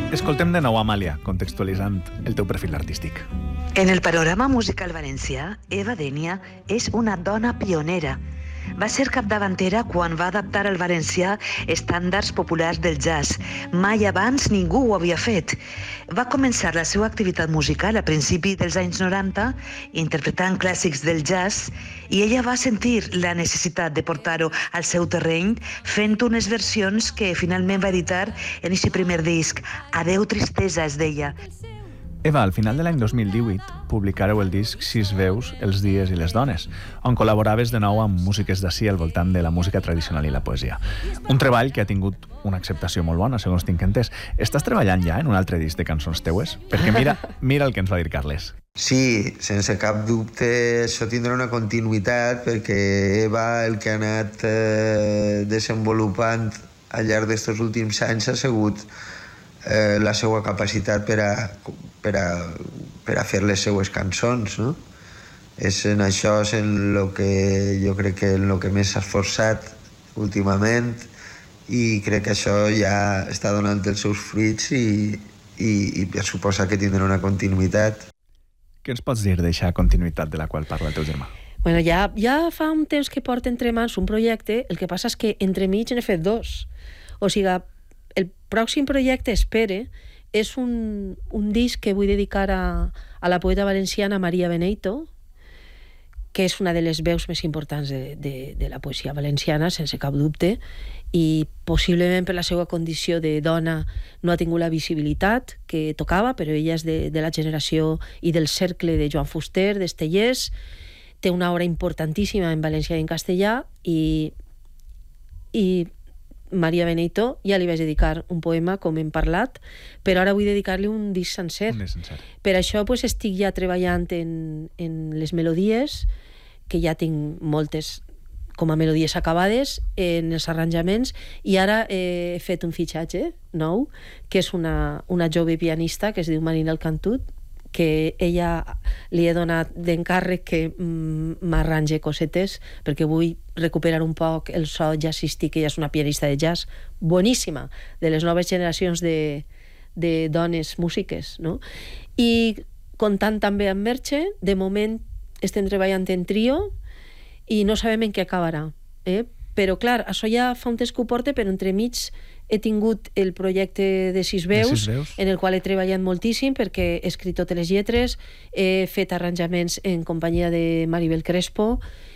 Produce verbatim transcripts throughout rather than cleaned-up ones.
Escoltem de nou Amàlia, contextualitzant el teu perfil artístic. En el panorama musical valencià, Eva Dénia és una dona pionera. Va ser capdavantera quan va adaptar al valencià estàndards populars del jazz. Mai abans ningú ho havia fet. Va començar la seva activitat musical a principi dels anys noranta, interpretant clàssics del jazz, i ella va sentir la necessitat de portar-ho al seu terreny fent unes versions que finalment va editar en aquest primer disc. Adeu tristesa, es deia. Eva, al final de l'any dos mil divuit publicareu el disc Sis veus, els dies i les dones, on col·laboraves de nou amb músiques d'ací al voltant de la música tradicional i la poesia. Un treball que ha tingut una acceptació molt bona, segons tinc entès. Estàs treballant ja en un altre disc de cançons teues? Perquè mira, mira el que ens va dir Carles. Sí, sense cap dubte això tindrà una continuïtat, perquè Eva el que ha anat eh, desenvolupant al llarg d'estos últims anys ha sigut eh, la seva capacitat per a per a, per a fer les seues cançons, no? És en això és en lo que jo crec que en lo que més s'ha esforçat últimament, i crec que això ja està donant els seus fruits i, i, i per suposar que tindrà una continuïtat. Què ens pots dir d'eixa continuïtat de la qual parla el teu germà? Bueno, ja, ja fa un temps que porta entre mans un projecte, el que passa és que entremig n'he fet dos. O sigui, el pròxim projecte, espere, és un, un disc que vull dedicar a, a la poeta valenciana Maria Beneito, que és una de les veus més importants de, de, de la poesia valenciana, sense cap dubte, i possiblement per la seva condició de dona no ha tingut la visibilitat que tocava, però ella és de, de la generació i del cercle de Joan Fuster, d'Estellers, té una obra importantíssima en valencià i en castellà, i, i Maria Beneito ja li vaig dedicar un poema, com hem parlat, però ara vull dedicar-li un disc sencer. Un disc sencer. Per això pues, estic ja treballant en, en les melodies, que ja tinc moltes com a melodies acabades, en els arranjaments, i ara he fet un fitxatge nou, que és una, una jove pianista que es diu Marina Alcantut, que ella li he donat d'encàrrec que m'arrange cosetes, perquè vull recuperar un poc el so jazzístic. Ella és una pianista de jazz boníssima, de les noves generacions de, de dones músiques, no? I comptant també amb Merche, de moment estem treballant en trio i no sabem en què acabarà, eh? Però clar, això ja fa un temps que ho porta, però entremig he tingut el projecte de Sis veus, de Sis veus, en el qual he treballat moltíssim, perquè he escrit totes les lletres, he fet arranjaments en companyia de Maribel Crespo,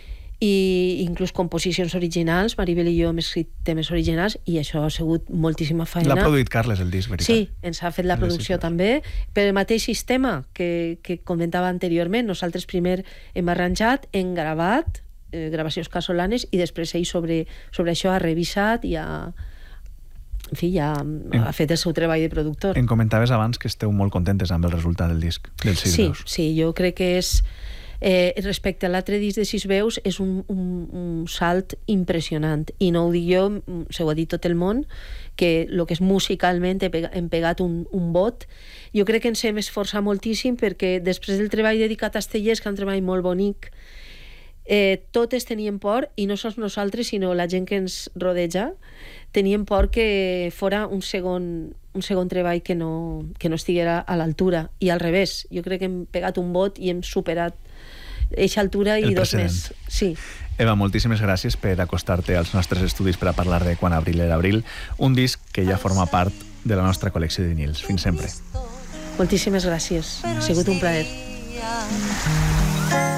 i inclús composicions originals. Maribel i jo hem escrit temes originals, i això ha sigut moltíssima feina. L'ha produït Carles, el disc, veritat? Sí, ens ha fet la producció també, per el mateix sistema que, que comentava anteriorment. Nosaltres primer hem arranjat, hem gravat, eh, gravacions casolanes, i després ell sobre, sobre això ha revisat i ha... En fi, ja ha fet el seu treball de productor. Em comentaves abans que esteu molt contentes amb el resultat del disc, dels Sis sí, veus. Sí, jo crec que és... Eh, respecte a l'altre disc de Sis veus, és un, un, un salt impressionant. I no ho dic jo, s'ho ha dit tot el món, que el que és musicalment hem pegat un, un bot. Jo crec que ens hem esforçat moltíssim, perquè després del treball dedicat a Estellers, que és un treball molt bonic, eh, totes tenien por, i no sols nosaltres, sinó la gent que ens rodeja, tenien por que fora un segon, un segon treball que no, que no estiguera a l'altura. I al revés, jo crec que hem pegat un bot i hem superat eixa altura i dos més. Sí. Eva, moltíssimes gràcies per acostar-te als nostres estudis per a parlar de Quan abril era abril, un disc que ja forma part de la nostra col·lecció de vinils. Fins sempre. Moltíssimes gràcies. Ha sigut un plaer.